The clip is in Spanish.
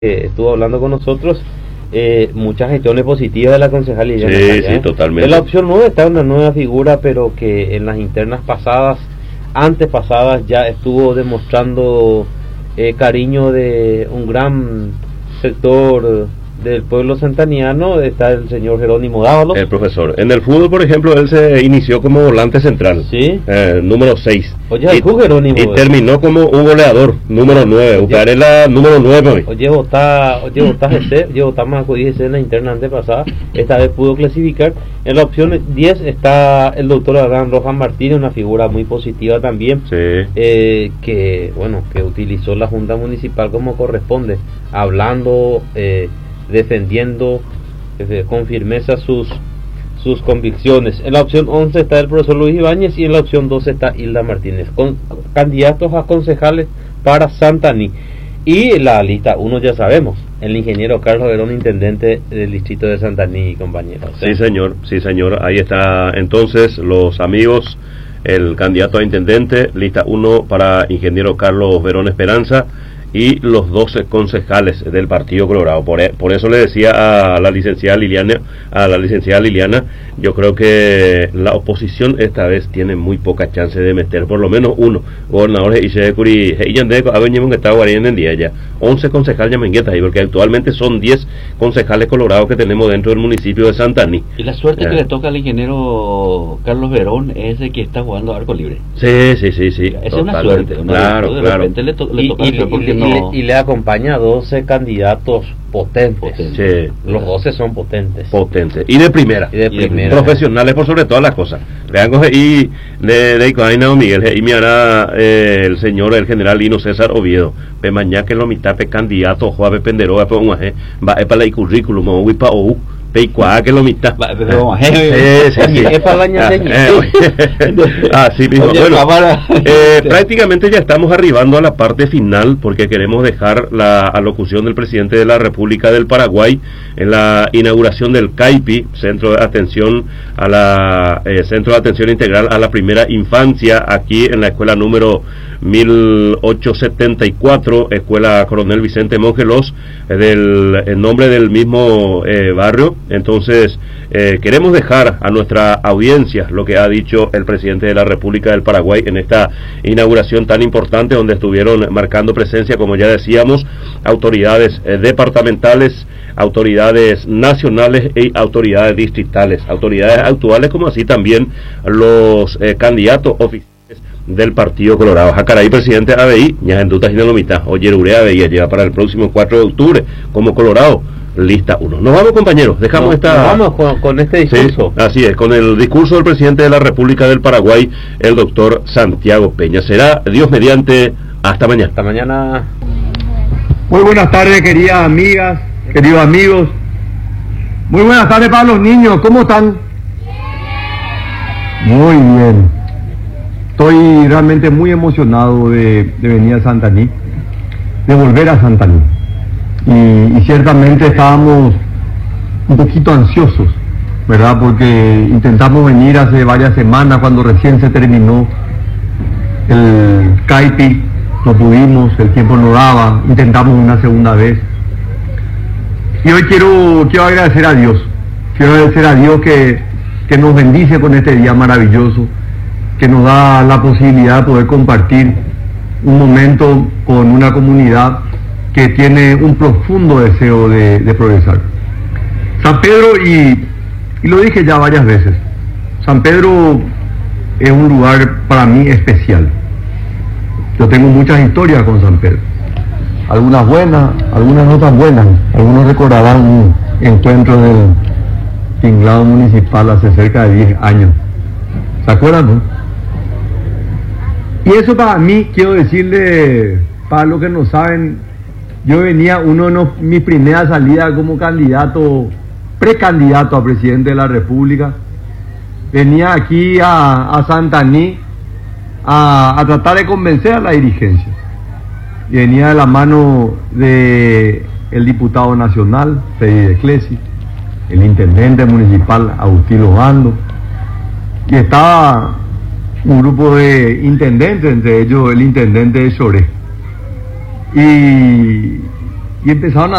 estuvo hablando con nosotros, muchas gestiones positivas de la concejal Liliana Sí, Calla, totalmente. En la opción 9 está una nueva figura, pero que en las internas pasadas, antepasadas, ya estuvo demostrando cariño de un gran sector del pueblo santaniano. Está el señor Jerónimo Dávalos. El profesor. En el fútbol, por ejemplo, él se inició como volante central. Sí. Número 6. Oye, Jerónimo. Y terminó como un goleador, número 9. Buscaré la número 9. Oye, votá más acudíjese en la interna antepasada. Esta vez pudo clasificar. En la opción 10 está el doctor Adán Rojas Martínez, una figura muy positiva también. Sí. Que utilizó la Junta Municipal como corresponde, hablando, defendiendo con firmeza sus convicciones. En la opción 11 está el profesor Luis Ibáñez y en la opción 12 está Hilda Martínez, con candidatos a concejales para Santaní. Y la lista 1 ya sabemos, el ingeniero Carlos Verón, intendente del distrito de Santaní, compañeros. Sí, señor, ahí está entonces los amigos, el candidato a intendente, lista 1 para ingeniero Carlos Verón Esperanza, y los 12 concejales del Partido Colorado. Por eso le decía a la licenciada Liliana, yo creo que la oposición esta vez tiene muy poca chance de meter por lo menos uno. Gobernadores y Securi, que está guardando en día ya 11 concejales ahí, porque actualmente son 10 concejales colorados que tenemos dentro del municipio de Santaní. Y la suerte que le toca al ingeniero Carlos Verón es de que está jugando arco libre. Sí. Esa es una suerte. Claro. Le toca y le acompaña 12 candidatos potentes. Sí. Los 12 son potentes. Y de primera. Profesionales por sobre todas las cosas. Vean, y de Coaina Miguel, y me hará el general Lino César Oviedo. Pe mañana que lo mitad pe candidato, Juave Penderoa, pe un va para el currículum, o pa o. Peicua que lo mitad. Así mismo. Bueno, prácticamente ya estamos arribando a la parte final, porque queremos dejar la alocución del presidente de la República del Paraguay en la inauguración del CAIPI, Centro de Atención Integral a la Primera Infancia, aquí en la escuela número 1874, Escuela Coronel Vicente Mongelos, en nombre del mismo barrio. Entonces, queremos dejar a nuestra audiencia lo que ha dicho el presidente de la República del Paraguay en esta inauguración tan importante, donde estuvieron marcando presencia, como ya decíamos, autoridades departamentales, autoridades nacionales y autoridades distritales, autoridades actuales, como así también los candidatos oficiales del Partido Colorado. Jacaray, presidente ABI, Ñajenduta Ginalomita, Oyerure ABI, llega para el próximo 4 de octubre como Colorado, lista 1. Nos vamos, compañeros, dejamos vamos con este discurso. Sí, así es, con el discurso del presidente de la República del Paraguay, el doctor Santiago Peña. Será, Dios mediante, hasta mañana. Hasta mañana. Muy buenas tardes, queridas amigas, queridos amigos. Muy buenas tardes para los niños, ¿cómo están? Muy bien. Estoy realmente muy emocionado de venir a Santaní, de volver a Santaní. Y ciertamente estábamos un poquito ansiosos, ¿verdad? Porque intentamos venir hace varias semanas, cuando recién se terminó el CAIPI, no pudimos, el tiempo no daba, intentamos una segunda vez. Y hoy quiero agradecer a Dios, que nos bendice con este día maravilloso, que nos da la posibilidad de poder compartir un momento con una comunidad que tiene un profundo deseo de progresar. San Pedro, y lo dije ya varias veces, San Pedro es un lugar para mí especial. Yo tengo muchas historias con San Pedro, algunas buenas, algunas no tan buenas. Algunos recordarán un encuentro del tinglado municipal hace cerca de 10 años. ¿Se acuerdan, no? Y eso para mí, quiero decirle, para los que no saben, yo venía, mis primeras salidas como precandidato a presidente de la República, venía aquí a Santaní a tratar de convencer a la dirigencia. Y venía de la mano de el diputado nacional, Freddy de Clesi, el intendente municipal, Agustín Lojando, y estaba un grupo de intendentes, entre ellos el intendente de Choré. Y y empezaron a